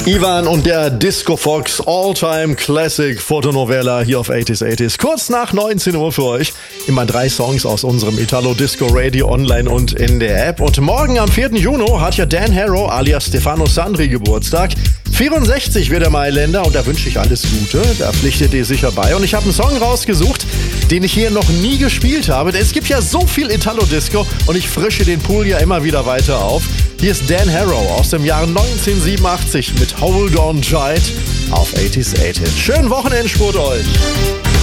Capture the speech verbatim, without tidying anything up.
Ivan und der Disco Fox All-Time Classic Fotonovela hier auf achtziger achtziger. Kurz nach neunzehn Uhr für euch. Immer drei Songs aus unserem Italo Disco Radio online und in der App. Und morgen am vierten Juni hat ja Dan Harrow alias Stefano Sandri Geburtstag. vierundsechzig wird der Mailänder und da wünsche ich alles Gute. Da pflichtet ihr sicher bei. Und ich habe einen Song rausgesucht, den ich hier noch nie gespielt habe. Denn es gibt ja so viel Italo-Disco und ich frische den Pool ja immer wieder weiter auf. Hier ist Dan Harrow aus dem Jahr neunzehnhundertsiebenundachtzig mit Hold On Tight auf achtziger achtziger. Schönen Wochenendspurt euch!